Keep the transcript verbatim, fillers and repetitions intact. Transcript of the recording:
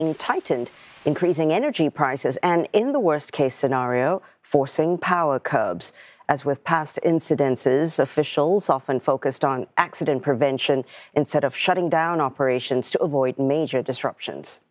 tightened, increasing energy prices, and in the worst case scenario, forcing power curbs. As with past incidences, officials often focused on accident prevention instead of shutting down operations to avoid major disruptions.